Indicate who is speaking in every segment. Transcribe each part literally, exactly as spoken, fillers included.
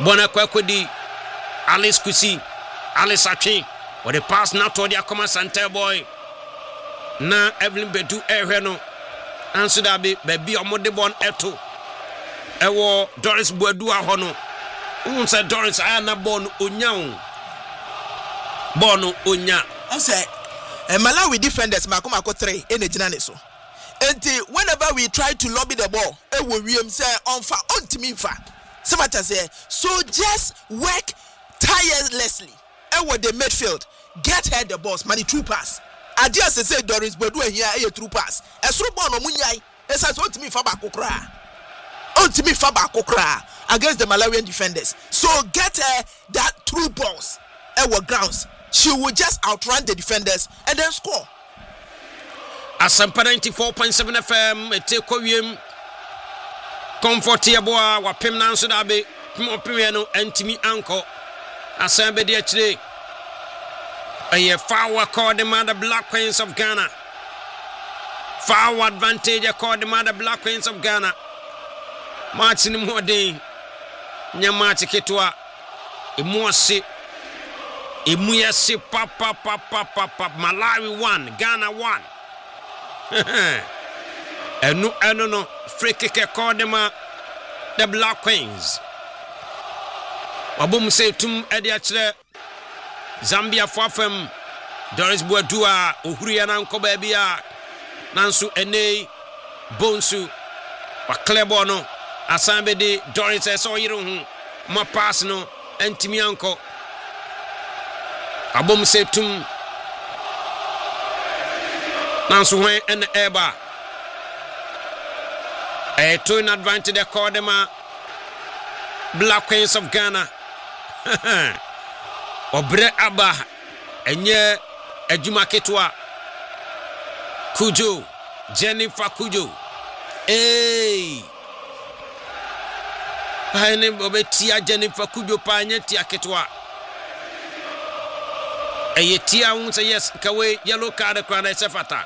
Speaker 1: Bona Kwekodi, Alice Kusi, Alice Achi, or the pass now to the Akoma Santa boy. Na Evelyn Bedu Ereno, answer that be baby or Modebon Eto. Ewo Doris Buadua Hono. Unsa Doris Anna Bon Unyang. Bono Unya.
Speaker 2: I say, and Malawi defenders Makuma three in the Jananeso. And whenever we try to lobby the ball, it will really say on fa on to me fa. Somebody say, so just work tirelessly. And what the midfield get her the balls, money true pass. I just say Doris Buadua here a true pass. A so bono munyai. It says on to me fa bakokra. On to me fa bakokra against the Malawian defenders. So get her that true balls. Our grounds. She will just outrun the defenders and then score.
Speaker 1: Asampa ninety-four point seven F M, Eteko Wiem, Comfortable, Wapim Nanso Dabe, Mopiano, and Timmy Anko. Asambe de today. A foul called the Mother Black Queens of Ghana. Foul advantage called the Mother Black Queens of Ghana. Martin Modin, Nyamati Ketwa, Imuasi. Imuyasi papa papa papa Malawi one, Ghana one. And no, I don't know. Free kick called them the Black Queens. Wabum say tum ediatre Zambia Fafem Doris Buadua Uhuriana Nkobebia Nansu Ene Bonsu Waklebono Asambe de Doris Esoyiru Ma pass no Entimianko. Abom say tum Nansu when and Eba a two in advantage they call them Black Queens of Ghana. Obre Abba Enye Ejuma Ketwa Kujo Jennifer Kujo. Hey Pane Bobetia Jennifer Kujo Panye Tia Ketwa. A tia won't say yes, Kawe, yellow card, crown, a sefata.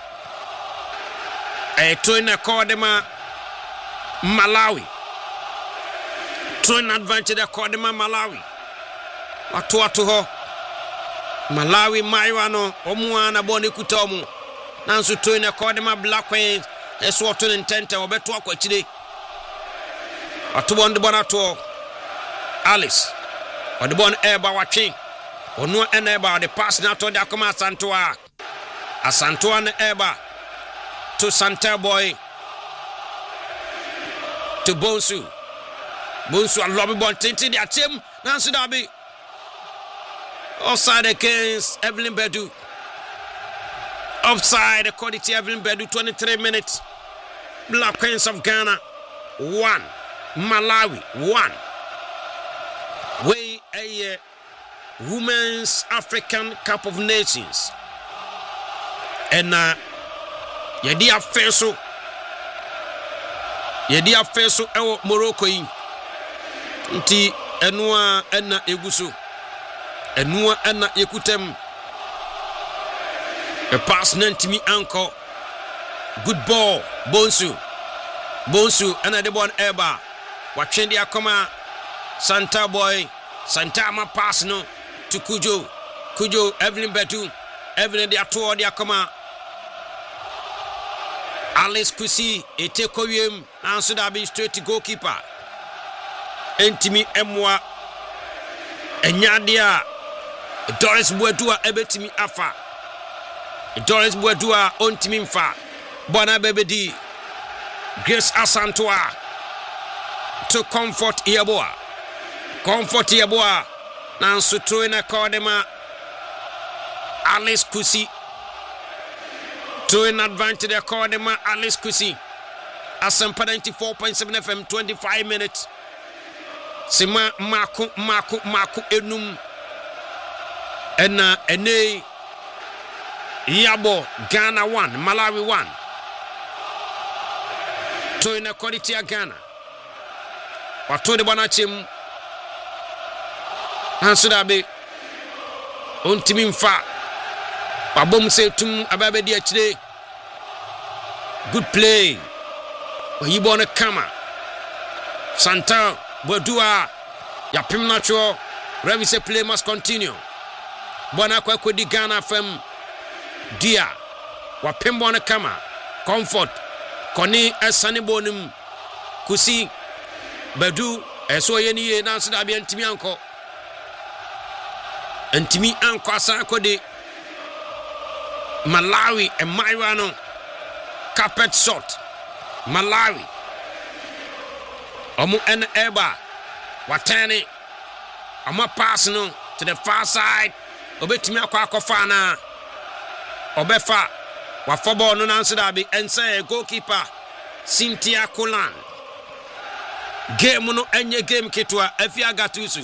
Speaker 1: A twin a cordema Malawi. Twin advantage a cordema Malawi. Atua to her Malawi, Maiwano, Omuana Boni Kutomu. Nansu twin a cordema Black Queens, a sword to intent or better walk with today. Atuan the Bonato Alice or the Bon Eba watching. Ono eneba the pass now to the Akoma Santua. A Santuan Eba to Santa Boy to Bonsu. Bonsu and Lobby Bon Tintin the team Nancy Dabi. Offside against Evelyn Bedu. Offside according to Evelyn Bedu, twenty-three minutes. Black Queens of Ghana one. Malawi one. We a Women's African Cup of Nations. And uh Yedi Afeso Yedi Afeso ewo Morocco yi. Nti enua enna eguso. Enua enna yekutem. A pass nantimi anko. Good ball. Bonsu. Bonsu enna de bon eba. Watchendi akoma Santa Boy. Santama pass no to Kujo. Kujo, Evelyn Bedu. Evelyn de Atoa de Akoma. Alice Kusi, Eteko Wiem, answer that be straight to goalkeeper. Entimi Emwa. Enyadia. Doris Buadua ebetimi afa. Doris Buadua ontimi mfa. Bona Bebedi. Grace Asantua. To Comfort Yeboa. Comfort Yeboa. Nansu Truina Cordema. Alice Kusi. To in advantage the Cordema Alice Kusi. Asampa ninety-four point seven F M, twenty-five minutes. Sima Maku Maku Maku Enum. Ena Ene Yabo Ghana one, Malawi one. To in a quality Ghana. Wato de Bonachim. Hansudabe Untimi mfa Wabom se tum ababedi today. Good play. Oyibona kama Santa Bodua Yapim Nacho. Revi say play must continue. Bona kwa kwa di Ghana fem. Dia. Wapim bona kama. Comfort. Koni esani bonim. Kusi. Bedu. Eso yeni ye nansi da bi ntimi anko. Ntimi anko asa akode. Malawi e Maiwano. Carpet shot. Malawi. Omu en eba. Watani. Omu pass no to the far side. Obetimi akwa akofa na. Obefa. Wafobo no nansi da bi ense goalkeeper Cynthia Kolan. Game no enye game kitwa Afia Gatusu.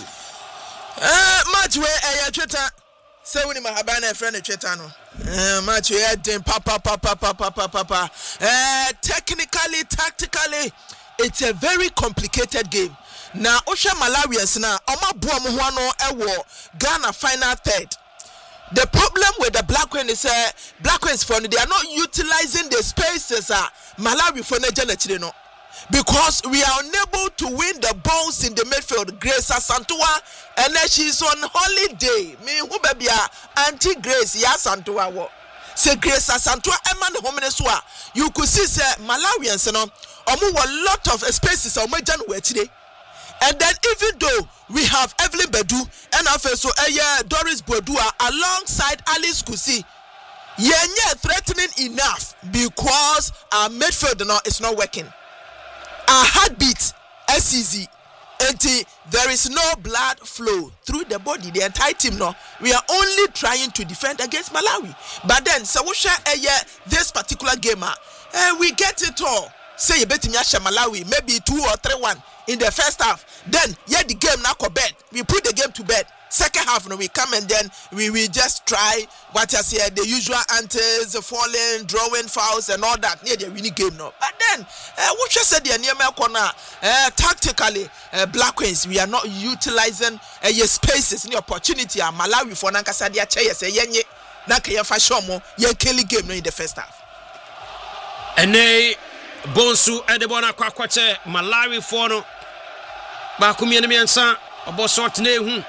Speaker 2: Eh match we eh Twitter. Say we ni mahabana friend Twitter no. Eh match we den papa papa papa papa. Eh technically tactically it's a very complicated game. Na Osha Malawians na oma boa mo ho ano ewo Ghana final third. The problem with the Black Queen is uh, Black Queens for they are not utilizing the spaces uh, Malawi for the no. Because we are unable to win the balls in the midfield. Grace Asantua and then she's on holiday. Me who baby Auntie Grace ya Santua wo. Say Grace Asantua eman homeneswa. You could see say Malawians no omu a lot of spaces on my January today. And then even though we have Evelyn Bedu and also uh, Doris Bodua alongside Alice Kusi, yenye threatening enough because our midfield no, is not working. Our heartbeat, S E Z, and there is no blood flow through the body. The entire team no, we are only trying to defend against Malawi. But then, so we share uh, this particular game, uh, we get it all. Say you bet me Malawi, maybe two or three one in the first half. Then yeah, the game now go bed. We put the game to bed. Second half, no, we come and then we we just try what I say the usual antics, falling, drawing fouls and all that. Yeah, the winning game now. But then uh, what you said the near corner uh, tactically uh, Black Queens we are not utilizing uh, your spaces and the opportunity. Uh, Malawi for nankasa dia chair say yenye nakaya fashion mo ye kelly game no in the first half.
Speaker 1: And they Bonsu edebona kwa kwache Malawi for no ba kumie ne miensa obo sort na ehu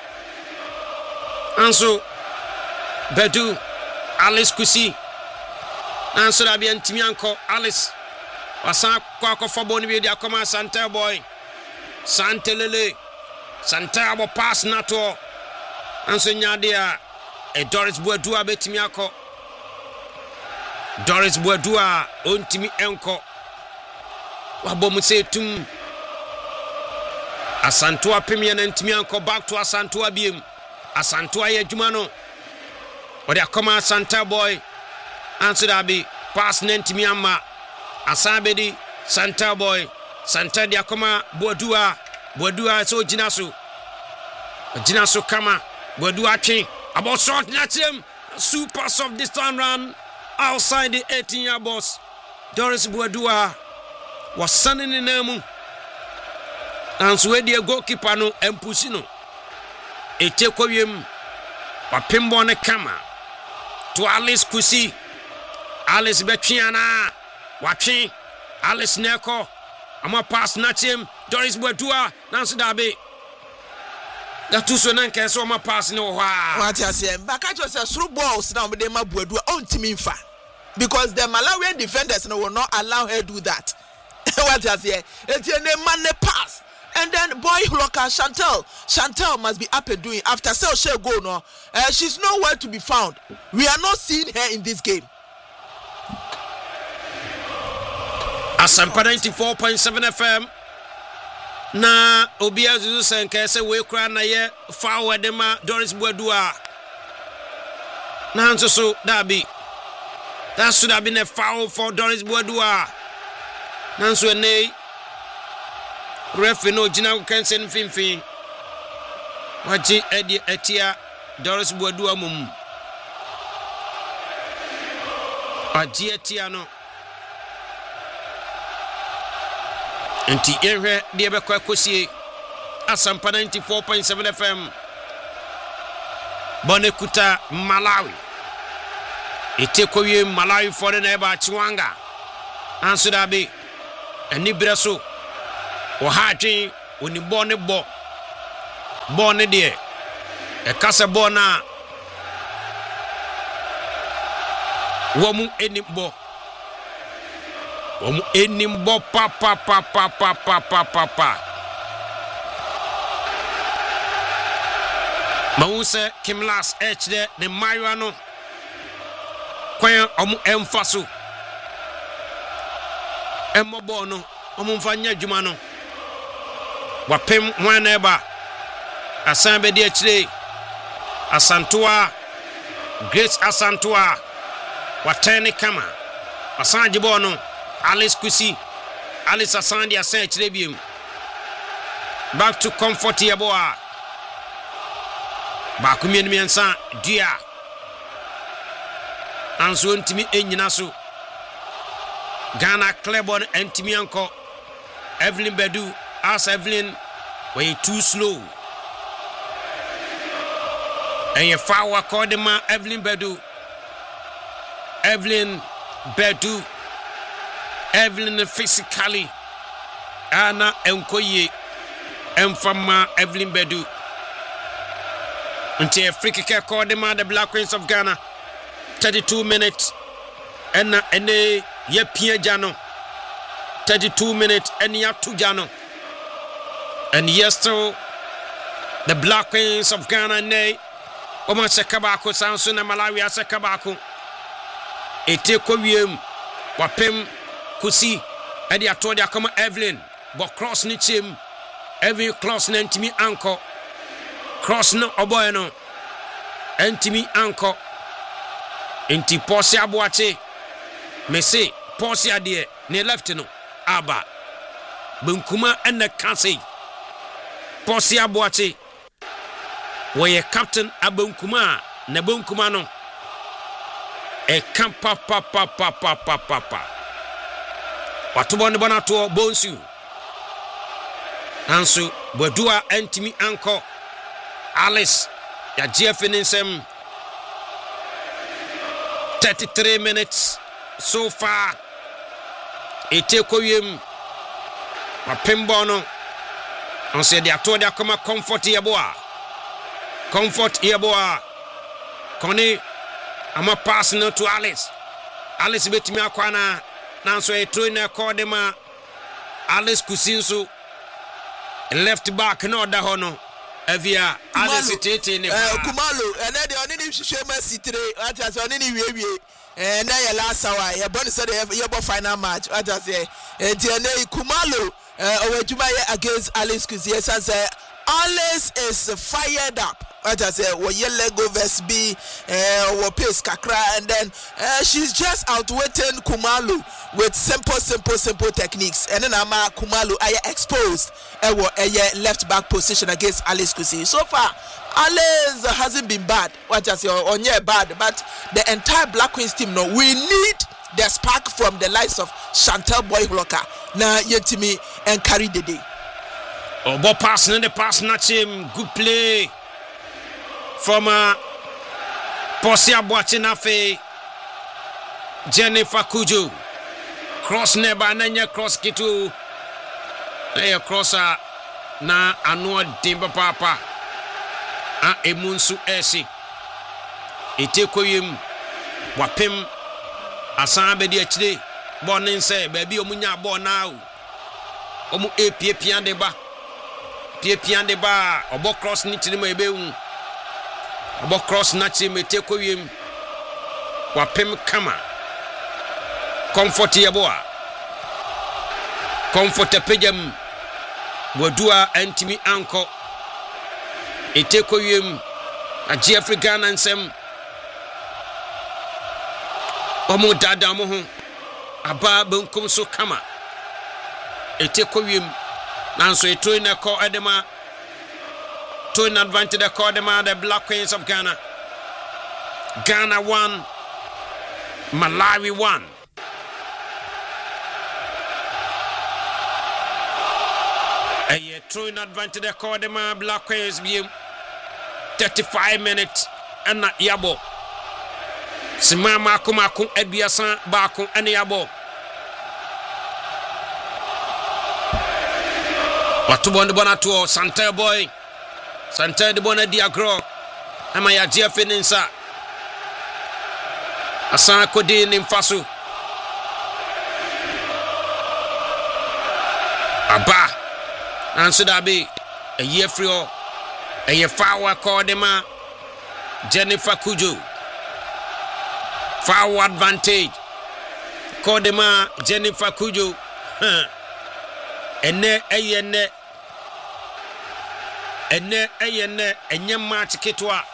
Speaker 1: anso Bedu Alice Kusi anso da bia ntimi anko Alice wasa kwa akofo bo ne bi dia koma Santa boy Santelele Santa bo pass nato anso nyade a e Doris Boadu abetimi akọ Doris Boadu a ontimi enko wabom say tum Asantua premier na ntimi anko back to Asantua biem Asantua ye adwuma no ode akoma Santa boy answer that be pass na ntimi amma asabedi Santa boy Santa dia akoma Boadua Boadua so ginaso ginaso kama Boadua twen about short na tem super soft this time run outside the eighteen yard box. Doris Boadua was sunning in them. And so the goalkeeper no empusi no. E teko yem wapimbo ne kama to Alice Kusi. Alice betwiana watwe Alice Neko ama pass na team Doris Boadua nanso dabe. That two so nanka so ma pass no hwa.
Speaker 2: What you say? Baka just say through balls now with ma Boadua on team fa. Because the Malawian defenders no will not allow her do that. What you say? It's a man pass. And then boy locker Chantal. Chantal must be up and doing after sell share go no. Uh, she's nowhere to be found. We are not seeing her in this game.
Speaker 1: Asampa ninety-four point seven F M. Na obia zuzu senke se we kra na ye foul de ma Doris Boadua. Na nso so dabi. That should have been a foul for Doris Boadua. Nanso ne referee no gina kensen finfin. Waji edi etia Doris Boadua mum. Waji etia no. Enti ehwe de be kwa kosie Asampa ninety-four point seven F M. Bonekuta Malawi. Ite kowie Malawi for na eba Chiwanga. Anso da be ani breso o ha twen oni bo ne bo ball ne de e kasa ball na wo mu enim ball wo mu enim ball pa pa pa pa pa pa pa pa pa Mawuse Kimlas H de ne Mariano kwen omu emfaso emmobo no omu mfanya dwuma no wapem waneba asan be de akire Asantua Grace Asantua watene kama asan jibo no Alice Kusi Alice asan de asan akire biem back to comfort yeboa ba kumien miensa dia anso ntimi enyina so Ghana Clebon ntimi anko Evelyn Bedu as Evelyn way too slow and you fawa kodema Evelyn Bedu Evelyn Bedu Evelyn physically ana enkoye emfama Evelyn Bedu until a free kick called the man the Black Queens of Ghana thirty-two minutes and and ye Pierre Jano thirty-two minutes and ya two Jano and yes to the Black Queens of Ghana ne Oma Sekabako Samson and Malawi Sekabako ete ko wiem wapem kusi and ya told ya come Evelyn but cross ni chim every cross na ntimi anko cross no oboy no entimi anko enti posi aboache mese posi ade ne left no aba benkuma ene kanse posi aboache woye captain abankuma na benkuma no e kan pa pa pa pa pa pa pa pa watubo ne bona to bonsu ansu bodua entimi anko Alice ya G F in some thirty-three minutes so far ete koyem mapembono on se dia to dia koma comfort yeboa comfort yeboa koni ama pass no to Alice Alice betimi akwana na so e throw na call dem Alice Kusinso left back no da hono Avia Alice Tete ne
Speaker 2: eh Kumalo ene de oni ni hwehwe ma sitre ati oni ni wiewie eh na ye last hour ye boni say ye bo final match ati say eh ti ene Kumalo eh owajuma ye against Alice Kuzie say Alice is fired up ati say wo ye lego verse B eh wo pace kakra and then uh, she's just outwitting Kumalo with simple simple simple techniques and then ama Kumalo aye exposed ewo eye left back position against Alice Kusi. So far Alice hasn't been bad what I say on yeah bad but the entire Black Queens team no we need the spark from the likes of Chantel Boy Hloka na yetimi and carry the day.
Speaker 1: Oh bo pass na the pass na him good play from uh, Posia Boachinafe Jennifer Kuju cross neba nanya cross kitu na crosser na anua dimba papa a emunsu esi ete koyem wapem asan be di akire bonin se baby omunya bo na o omu epie piande ba pie piande ba obo cross ni tiri ma ebewu obo cross na chi mete koyem wapem kama comfort yeboa comfort pejam wadua antimi anko ete koyem a G F Ghana nsem omo dada mo ho aba benkum so kama ete koyem nanso eto na ko edema to an advantage the call them the Black Queens of Ghana. Ghana one, Malawi one. A year to an advantage the call them Black Queens view thirty-five minutes and not yabo. Simama kumaku edbiasan baku and yabo. Watu bonde bona to Santa boy Santa de bona diagro ama ya dia feninsa asan kodi ni mfaso aba anso da be eye frio eye fawa kodema Jennifer Kujo foul advantage kodema Jennifer Kujo ene eye ene ene enye match ketwa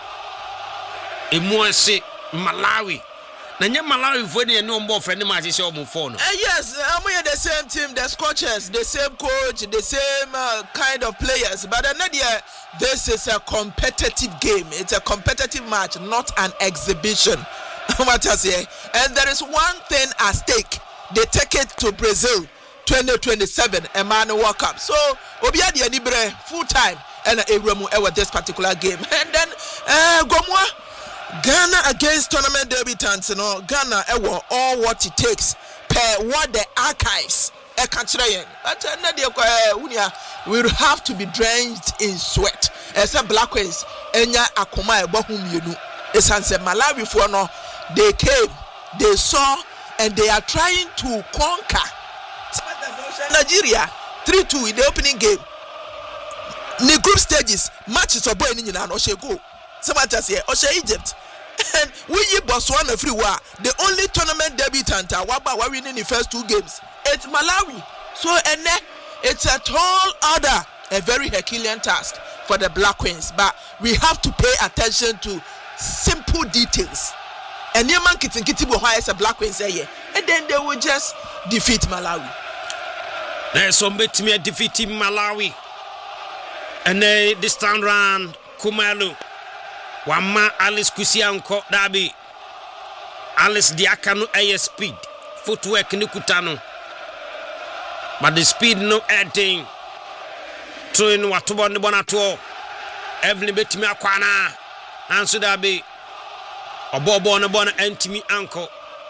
Speaker 1: emuanse Malawi na nye Malawi fo ne no mbo fe ne match se omo fo no.
Speaker 2: Yes, I'm the same team, the Scorchers, the same coach, the same uh, kind of players, but another this is a competitive game. It's a competitive match, not an exhibition. What I say, and there is one thing at stake. They take it to Brazil twenty twenty-seven Emmanuel World Cup. So Obia di Anibre full time and Ewremu ever this particular game. And then uh Gomwa Ghana against tournament debutants, you know, Ghana ever all what it takes per what the archives a country. But we will have to be drenched in sweat. As a black queens, Enya AkumaEbohum you know. It's answer Malawi for no, they came, they saw, and they are trying to conquer Nigeria three two in the opening game. The group stages matches are boy in Oshe go. Somebody say Oshe Egypt. And we Botswana everywhere. The only tournament debutant are Waba were winning the first two games. It's Malawi. So and it's a tall order, a very Herculean task for the Black Queens. But we have to pay attention to simple details. And your man kitten kitty as a Black Queen say, and then they will just defeat Malawi.
Speaker 1: There's some bit me defeating Malawi. And they this time round Kumalu. Wama Alice Kusianko Dabi. Alice Diakano air speed. Footwork Nikutano. But the speed no adding. Train Watubon the Bonato. Evelyn bit me aquana. Answer Dabi. A bobo on a bonnet and me uncle.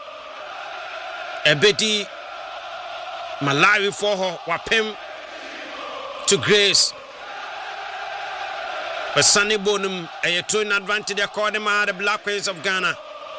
Speaker 1: A betty Malawi for her wapem to Grace. But Sunny Bonum a throwing advantage according to the Black Queens of Ghana.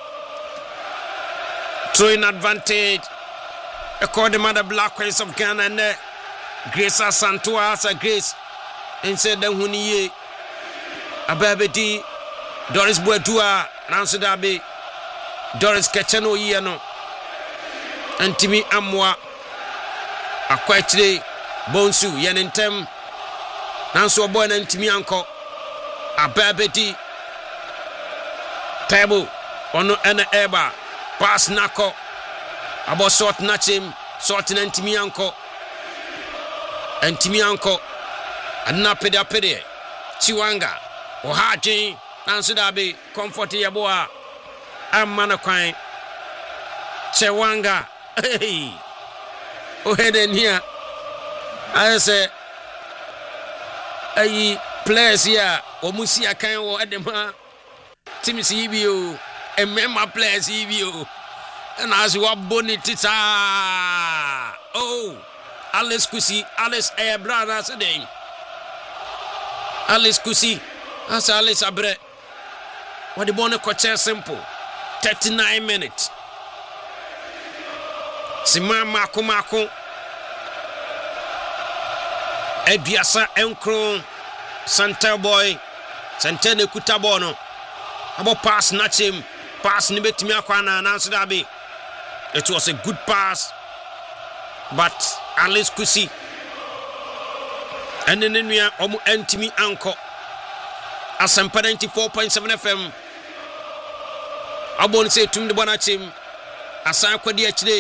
Speaker 1: Throwing advantage according to the Black Queens of Ghana and uh, Grace Santua as a Grace and said the Huniye Ababedi Doris Boetua Nancy Dabi Doris Kachano Yano and Timmy Amwa Aquatri Bonsu Yanentem Nanso Boy and Timmy Uncle Ababedi Table Ono Ena Eba Pass Nako Abo Sort Nachim Sorting and Timmy Uncle and Timmy Uncle and Napida Pede Chiwanga Ohaji Nancy Dabi Comfort Yaboa Amanakwine Chewanga Hey Oheden here I say Ayi players here Omusi akan wo edema team C B O and member players C B O and as you are bonita oh Alice Kusi Alice eh brother saying Alice Kusi as Alice Abre what the bonnet coach simple thirty-nine minutes Sima Mako Mako Ediasa Enkron Santa boy Santa ne kutabono abo pass natch him pass ni betimi akwana na answer that be it was a good pass but Alice Kusi and then we are omu entimi anko Asempa ninety-four point seven F M abon say tum de bonachim asan kwadi achide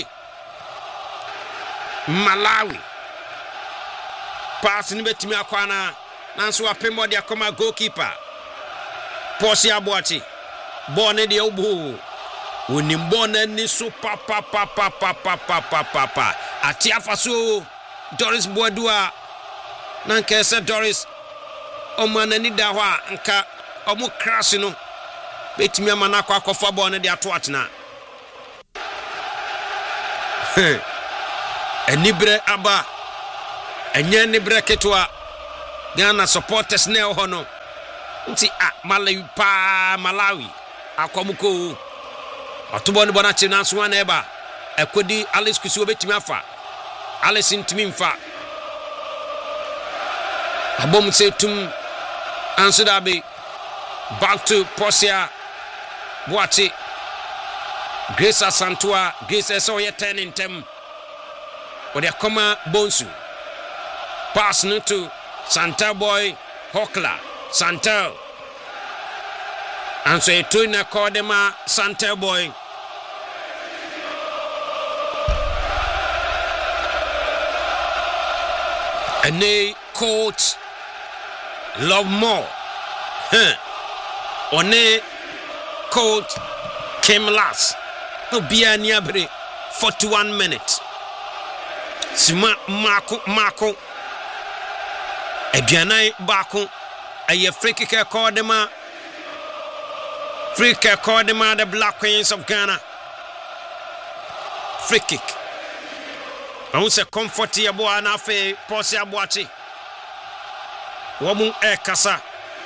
Speaker 1: Malawi pass ni betimi akwana Nanso apemo de akoma goalkeeper Posi Abuachi Bone de obu Unimbone ni so pa pa pa pa pa pa pa pa pa pa Atiafa so Doris Boadua Nanke se Doris Omana ni da hwa nka omu crash no betimi amana kwa akofa bone de ato atena Enibre aba Enye nibre ketwa Ghana supporters ne ho no nti a Malawi pa Malawi akwamuko atobo ne bona che nanso wana eba ekodi Alex Kusi obetimi afa Alex ntimi mfa abom setum anso dabe back to Posia Boachi Grace Asantua Grace eso ye ten in tem ode akoma Bonsu pass no to Santa Boy Hokla Santa and so a tuna Kodema Santa Boy and they coach Love More huh on a coach Kim Lass no be a niabre forty-one minutes Sima Marco Marco Aduanai Bako a free kick called them a free kick called them the Black Queens of Ghana. Free kick. I want to comfort your boy and a fe Posia Boachi. Woman e Kasa.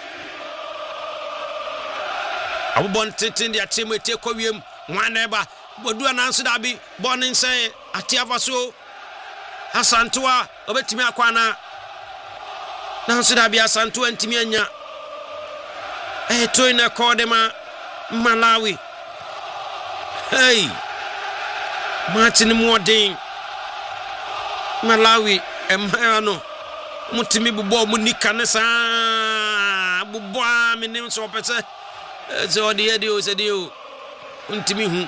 Speaker 1: I will want to tell their team with take him one neighbor. But do an answer that be born in say Atiavaso Hasantua Obetimia Kwana. Nanso da bia santo antimi anya eh toy na kodema Malawi hey Martin Modin Malawi emha no mutimi bubo mu nika ne sa bubo a menim so pese ze odi edi o se di o ntimi hu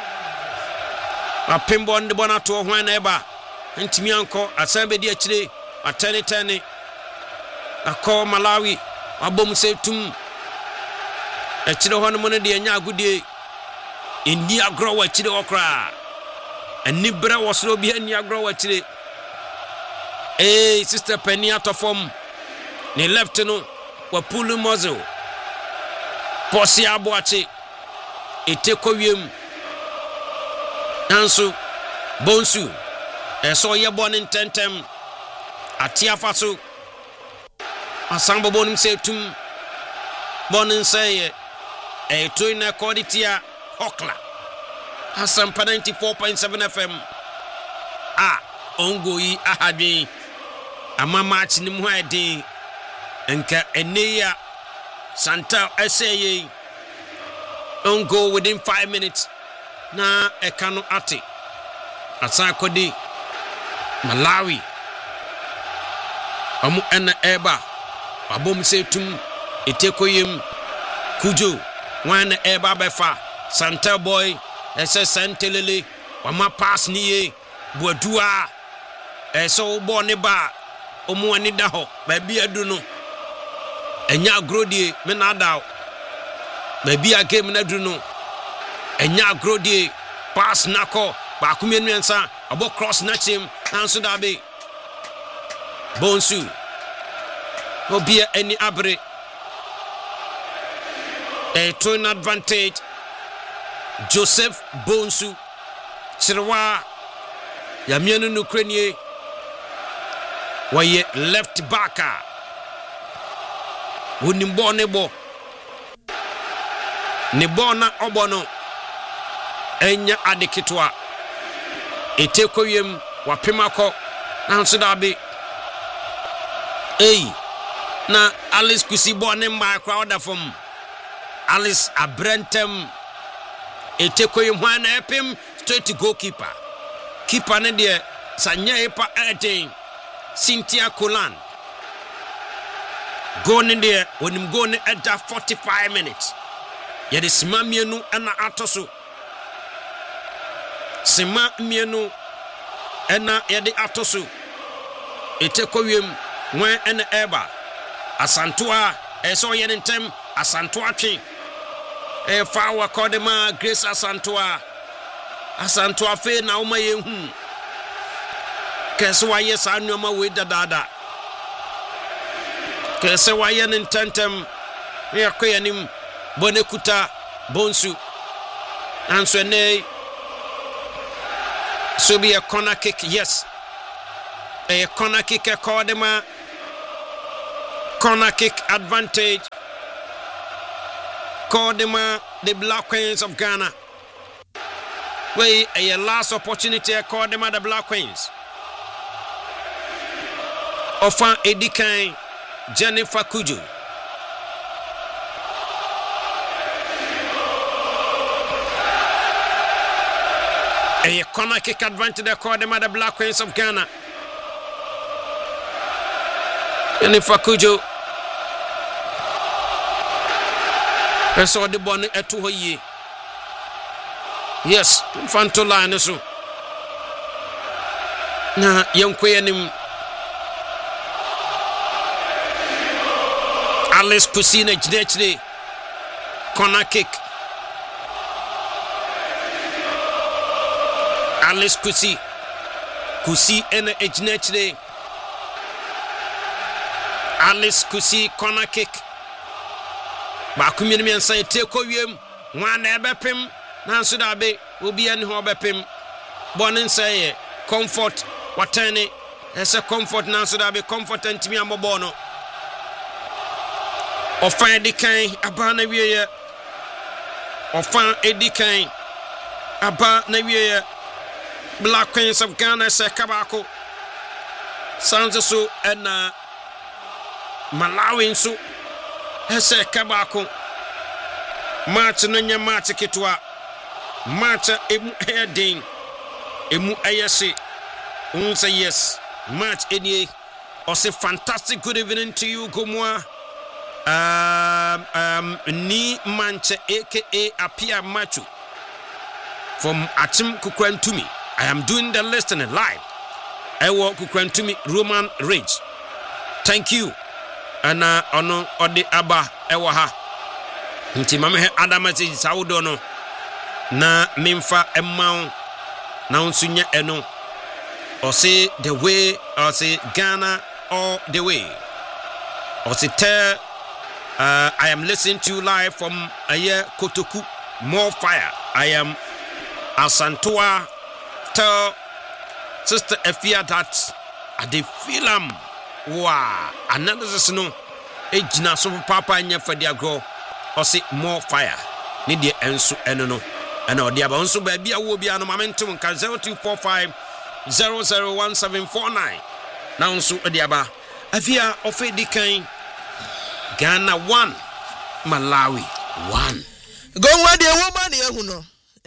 Speaker 1: apembo nde bona to ho na eba ntimi anko asan be di akire atani tani akọ Malawi abom setum akire ho no mo ne de anya agudie eni agro wa akire okra ani bra wosoro bi ani agro wa akire eh sister Penny atofom ne left no wa pulu muzzle Posia Boachi etekowiem nanso Bonsu eso ye bonin tentem atiafaso Asambo bonim setum bonin say e toina koditia Hokla Asampa ninety-four point seven F M ah ongo yi ahadwen ama match ni mu ade enka eneya Santa essay ongo within five minutes na ekano ate asa kodi Malawi amu ena eba abom setum etekoyem kujo wana eba befa Santa Boy ese santelele wama pass niye bodua eso bo ne ba omu ani da ho ba bia adu no enya agrodie me na daw ba bia game na adu no enya agrodie pass nako ba kumienu ensa abo cross na chim anso da be Bonsu obia any abre a turn advantage Joseph Bonsu Chirwa Yamianu Nukrenie waye left backer Wunimbo nebo Nibona obono Enya adikitwa Etekoyem wapimako Nansu dabi Hey na Alice Kusi born mba crowd from Alice Abrentem etekoyem hwana epim straight to goalkeeper keeper ne de sanya epa eighteen Cynthia Kolan go ne de onim go ne eda forty-five minutes ye de sima mienu ana atoso sima mienu ana ye de atoso etekoyem wan ana eba Asantua eso ye ntem Asantua twi e fa wa kodema Grace Asantua Asantua fe na uma ye hu kese wa ye sa noma we dadada kese wa ye ntentem ye koyanim bonekuta Bonsu anso ne so be a corner kick yes a corner kick e kodema Corner kick advantage. Kodima, the Black Queens of Ghana. Wait, a last opportunity. Kodima, the Black Queens. Ofan Edikan, Jennifer Kuju. A corner kick advantage. Kodima, the Black Queens of Ghana. Jennifer Kuju. And so the bonnet at two ye. Yes, Fantola so. Na young queen Alice Kusina Jdechli. Corner kick. Alice Kusi. Kusi and Ejnechli. Alice Kusi corner kick. Ba kumini mi say take wiem wan e bepem na so da be obi an ho bepem bonin say comfort watani ese comfort na so da be comfort antimi amobo no ofan edikan aba na wiye ofan edikan aba na wiye Black Queens of Ghana se kabako sanzo and Malawi nso ese kabako match no nya match kitwa match emu heading emu ayese unsa yes match enie ose fantastic good evening to you Gomwa um um ni manche aka apia machu from Atim Kukwantumi. I am doing the listening live. I walk Kukwantumi Roman Ridge. Thank you. Ana ono odi aba ewa ha nti mama he adamati saudo no na memfa emaw na unsunya eno or say the way or say Ghana all the way or say tell uh, I am listening to you live from Aye Kotoku more fire. I am Asantua tell Sister Efia that I dey feel am. Wow, analysis no ejina so papa anya for dia grow or say more fire need the enso eno no and or dia ba nso ba bia wo bia no momentum ka zero two four five zero zero one seven four nine now nso dia ba afia ofe dikan Ghana one Malawi one
Speaker 2: go one the woman here no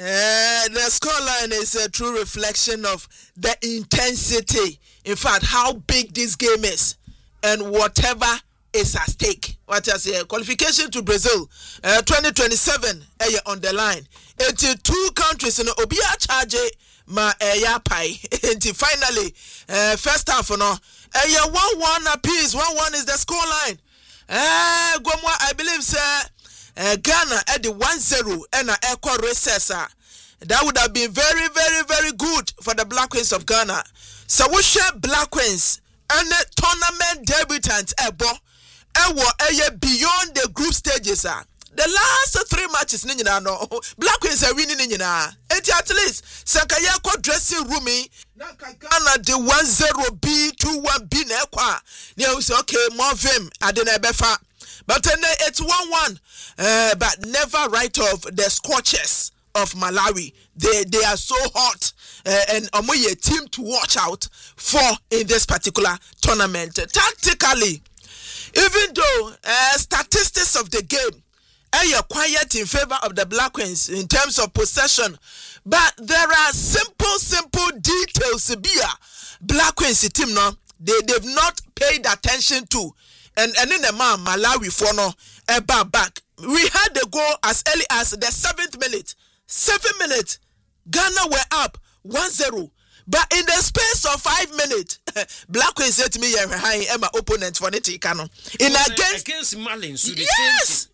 Speaker 2: Uh, the scoreline is a true reflection of the intensity. In fact, how big this game is and whatever is at stake. What I say, qualification to Brazil, uh, twenty twenty-seven, uh, on the line. Until two countries in you know, Obia charge ma uh, pai. Until finally, uh, first half, you know, uh, one one apiece. One one is the scoreline. Uh, Gomwa, I believe, sir. Uh, Ghana at the one zero and a equal recessor. That would have been very, very, very good for the Black Queens of Ghana. So we share Black Queens and the tournament debutants ebo ewo eye beyond the group stages. Uh. The last three matches ni nyina no Black Queens are winning ni nyina. Enti at least Sankaya ko dressing room na Ghana the one zero B two one B na ekwa. Ni say okay, more vim ade na ebefa. But then it's one one, uh, but never write off the scorchers of Malawi. They they are so hot, uh, and um, we a team to watch out for in this particular tournament. Tactically, even though uh, statistics of the game are quiet in favor of the Black Queens in terms of possession, but there are simple, simple details. Bia Black Queens team no, they they've not paid attention to. And and in the man Malawi for no eba back. We had the goal as early as the seventh minute. Seven minutes, Ghana were up one zero. But in the space of five minutes, Black Queen said to me, "I'm my opponent for the Tikano." In against
Speaker 1: against Malin, so the
Speaker 2: yes.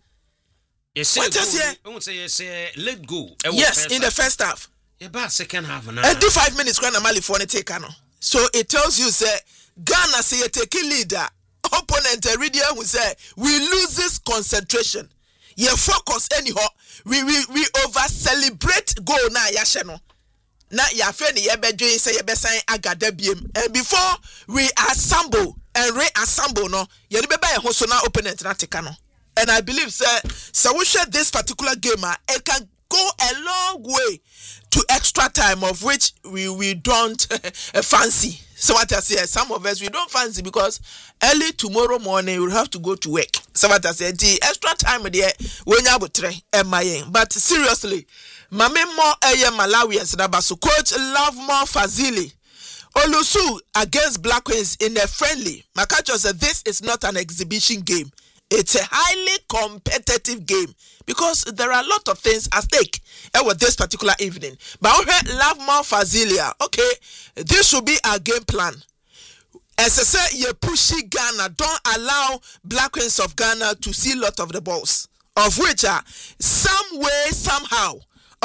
Speaker 1: Yes,
Speaker 2: what is here?
Speaker 1: I won't say yes. Let go.
Speaker 2: Yes, in the first half.
Speaker 1: About second half now.
Speaker 2: And five minutes, Ghana Mali for the Tikano. So it tells you, say Ghana say take a leader. Opponent Iridia who say we lose this concentration. You focus anyhow. We we we over celebrate goal na yasheno. Na ya friend ye be doing say ye be sign agada biem. And before we assemble and reassemble no ye be buy ho so na opponent na teka no. And I believe sir so we share this particular game uh, it can go a long way to extra time, of which we we don't uh, fancy. So what I say, some of us we don't fancy because early tomorrow morning we'll have to go to work. So what I say, the extra time there when you try M I A. But seriously, Mame more eye Malawians na baso coach Love More Fazili Olusu against Black Queens in a friendly. Makacho said this is not an exhibition game. It's a highly competitive game because there are a lot of things at stake with this particular evening. But okay, Love More Fazilia. Okay, this should be our game plan. As I say, you pushy Ghana. Don't allow Black Queens of Ghana to see a lot of the balls, of which are some way, somehow,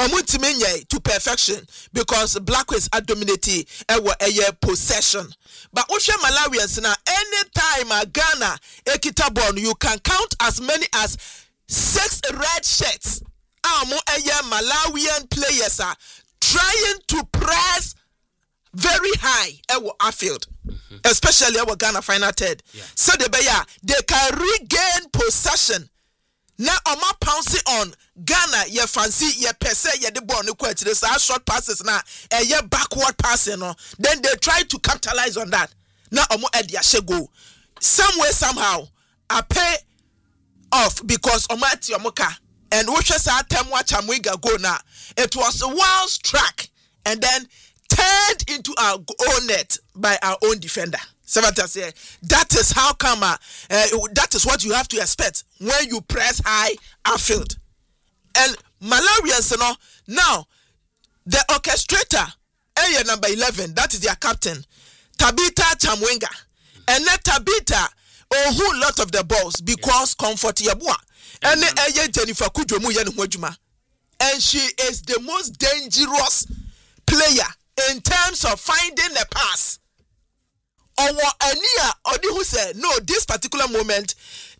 Speaker 2: to perfection because Black Queens are dominating a possession. But Osha Malawians now, anytime a Ghana ekita ball, you can count as many as six red shirts. Amo eye Malawian players are trying to press very high ewo Anfield, mm-hmm. especially our Ghana final third. Yeah. So they be they can regain possession. Now, I'm pouncing on Ghana, ye fancy, ye per se, ye the ball, no question. There's our short passes now, and ye backward passing. No? Then they try to capitalize on that. Now, I'm at the go. Somewhere, somehow, I pay off because I'm at Yamoka. And which is our time watch Amwiga go now. It was a wild track and then turned into our own net by our own defender. Savata say that is how come uh, uh, that is what you have to expect when you press high Anfield. And Malawians, you know, now the orchestrator, area number eleven, that is their captain, Tabitha Chamwenga, and let Tabitha a whole lot of the balls because yeah. Comfort Yabua, and area Jennifer Kujomu Yanwajuma, and she is the most dangerous player in terms of finding the pass. Owo ania odi who said no this particular moment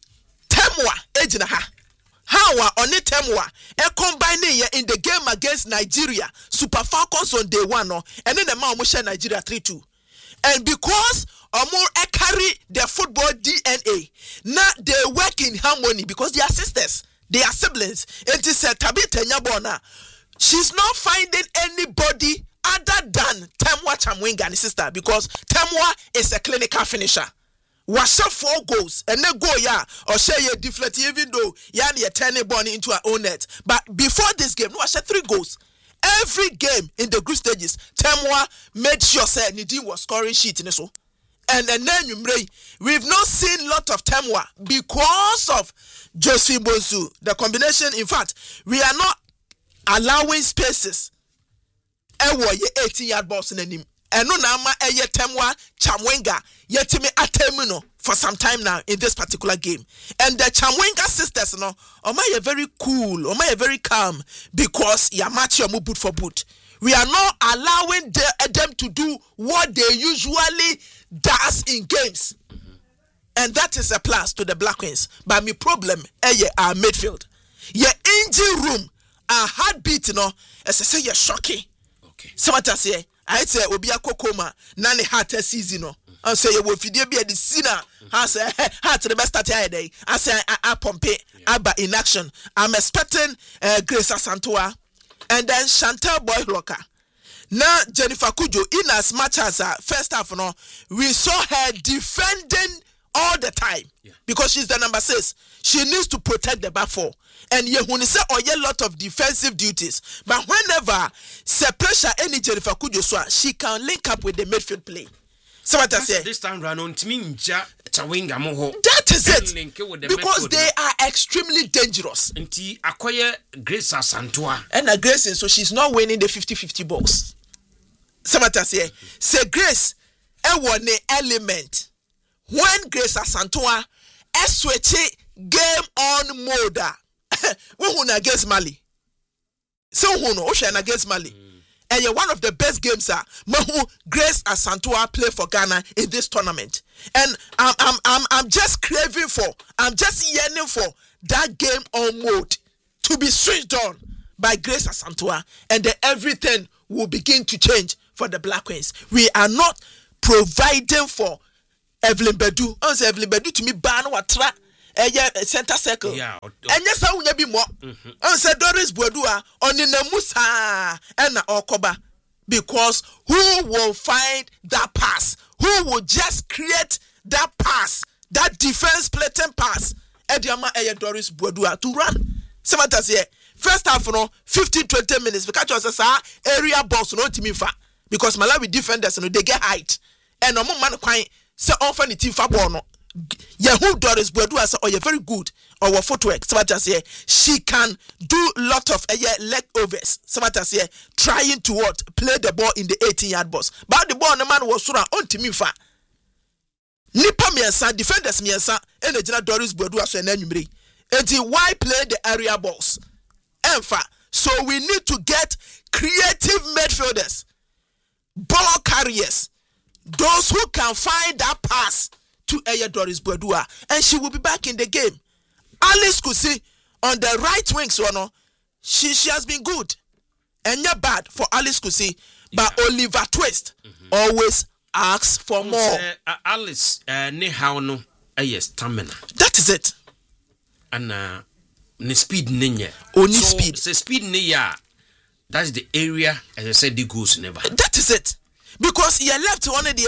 Speaker 2: temwa ejina ha how oni temwa e combine in the game against Nigeria Super Falcons on day one no and then the man mo share Nigeria three two and because omo e carry the football D N A now they work in harmony because they are sisters, they are siblings. It is a Tabitha Nyabona, she's not finding anybody other than Temwa Chamwenga and sister because Temwa is a clinical finisher. Was four goals and then go ya or share your deflect even though yan ye turn a ball into our own net. But before this game, no, I said three goals. Every game in the group stages, Temwa made sure say Nidin was scoring sheet in this one. And then we've not seen a lot of Temwa because of Josephine Bonsu. The combination, in fact, we are not allowing spaces. Ewo ye eighteen yard balls in him. Eno na ama eye Temwa Chamwenga yetimi atemuno for some time now in this particular game. And the Chamwenga sisters no, oma ye very cool, oma ye very calm because ya match your boot for boot. We are not allowing the, them to do what they usually does in games. Mm-hmm. And that is a plus to the Black Queens. But my problem eye our midfield. Your engine room, our heartbeat no, as I say you're shocking. Somata say I say obi akokoma na ne heart season no I say you fidie be the sinner I say heart the best start here I say I pompe aba in action. I'm expecting uh, Grace Asantua and then Chantal Boy Rocker. Now Jennifer Kujo, in as much as uh, first half no we saw her defending all the time yeah. because she's the number six. She needs to protect the back four. And you when say oh a lot of defensive duties. But whenever say pressure any Jennifer Kujo so she can link up with the midfield play. So what I say
Speaker 1: this time round on Tminja Chawinga Moho.
Speaker 2: That is it. Because they are extremely dangerous.
Speaker 1: Nti akoye Grace Asantua.
Speaker 2: And a Grace so she's not winning the fifty-fifty balls. So what I say say Grace e won element. When Grace Asantua e switch game on mode. We won against Mali. So who no ocean against Mali. Mm. And you're one of the best games are Mahu Grace Asantua play for Ghana in this tournament. And I'm I'm I'm I'm just craving for, I'm just yearning for that game on mode to be switched on by Grace Asantua, and then everything will begin to change for the Black Queens. We are not providing for Evelyn Bedu on say Evelyn Bedu to me ban watra eye center circle
Speaker 1: yeah
Speaker 2: enye sa wunya bi mo on say Doris Boadua on na musa na okoba because who will find that pass, who will just create that pass, that defense plating pass ediama eye Doris Boadua to run semata say first half no fifteen to twenty minutes because us say area balls no timi fa because Malawi defenders no they get height and no man kwan say on fa ni team fa ball no Yahoo Doris Boadua say oh you very good or what footwork semata say she can do lot of uh, yeah, leg overs semata say trying to what play the ball in the eighteen yard box but the ball no man was sura on timi fa nipa miensa defenders miensa and the Doris Boadua so na nwumre enti why play the area balls enfa so we need to get creative midfielders, ball carriers, those who can find that pass to Aya Doris Boadua, and she will be back in the game. Alice Kusi on the right wing, so no, she she has been good and not bad for Alice Kusi, but yeah. Oliver Twist mm-hmm. always asks for more. Say,
Speaker 1: uh, Alice, uh, ne how no, uh, yes, stamina.
Speaker 2: That is it.
Speaker 1: And uh, ne speed ninya.
Speaker 2: Only
Speaker 1: so,
Speaker 2: speed.
Speaker 1: So speed niya. That's the area, as I said, the goes never.
Speaker 2: That is it. Because he left one of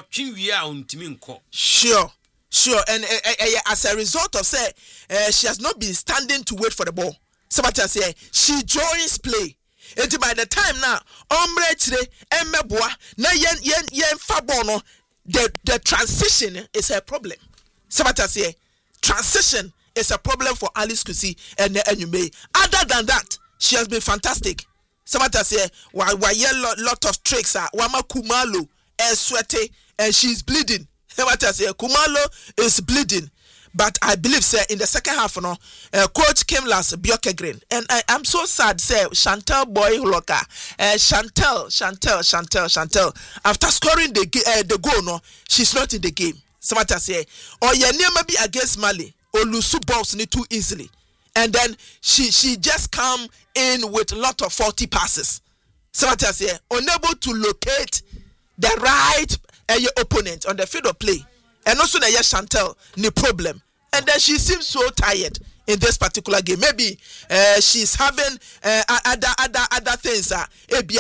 Speaker 1: the
Speaker 2: sure, sure, and uh, uh, uh, as a result of say, uh, she has not been standing to wait for the ball. Somebody say she joins play. And by the time now, ombre today, emeboa na yen yen yen fabono. The the transition is a problem. Somebody say transition is a problem for Alice Kusi and Enyume. Other than that, she has been fantastic. Somebody say, why why lot, lot of tricks are Wama Kumalo is sweaty and she's bleeding. Somebody say Kumalo is bleeding. But I believe say in the second half, no, uh, coach came last Bioke Green. And I am so sad, say Chantel Boy Huloka. Uh, Chantel, Chantel, Chantel, Chantel. After scoring the uh, the goal, no, she's not in the game. Somebody say, oh yeah, never be against Mali. Or Lusu balls need too easily. And then she she just come in with a lot of faulty passes. Somebody say unable to locate the right uh, opponent on the field of play. And also the Chantel no problem. And then she seems so tired in this particular game. Maybe uh, she's having uh, other other other things. Uh,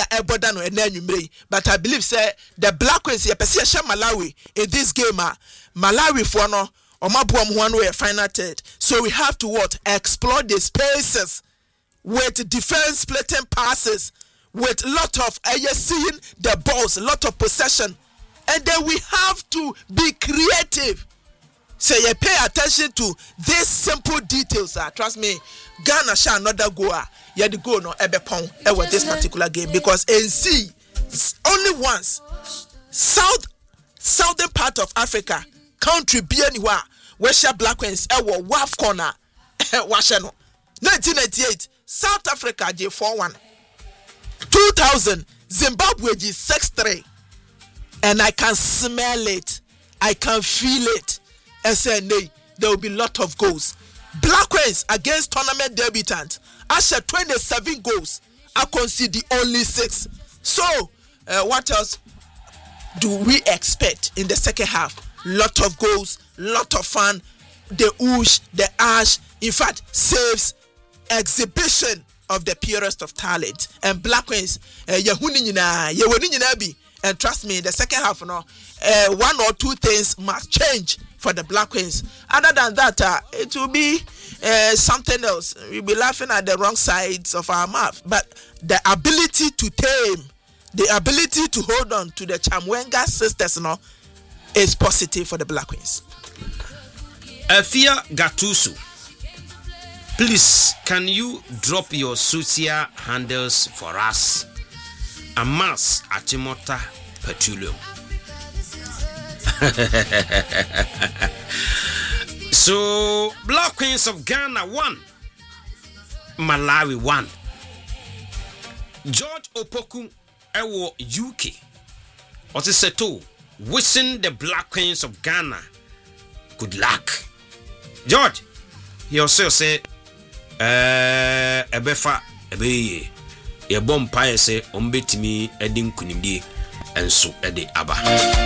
Speaker 2: but I believe say the Black Queens here Malawi in this game. Uh, Malawi for no. One way final third. So we have to what? Explore the spaces with defense splitting passes, with lot of uh, seeing the balls, a lot of possession, and then we have to be creative. So you pay attention to these simple details. Uh, trust me, Ghana shall another goal. You the goal no ebe pound with this particular game because N C only once south southern part of Africa. Country be anywhere where she Black Queens ewo waf corner washe no nineteen ninety-eight South Africa J four one two thousand Zimbabwe G six three and I can smell it, I can feel it and say nay there will be lot of goals. Black Queens against tournament debutant Asha twenty-seven goals I concede only six. So uh, what else do we expect in the second half? Lot of goals, lot of fun, the oosh, the ash, in fact, saves, exhibition of the purest of talent. And Black Queens, and trust me, in the second half, no, uh, one or two things must change for the Black Queens. Other than that, uh, it will be uh, something else. We'll be laughing at the wrong sides of our mouth. But the ability to tame, the ability to hold on to the Chamwenga sisters, no, is positive for the Black Queens.
Speaker 1: Afia Gatusu, please can you drop your social handles for us? Amas Achimota Petroleum. So Black Queens of Ghana one, Malawi one. George Opoku Ewo U K. Otiseto. Wishing the Black Queens of Ghana good luck. George, he also say, uh, Ebefa, Ebe, ye bomb pie say, Umbetimi, Edim Kunimdi, and so Ede Abba.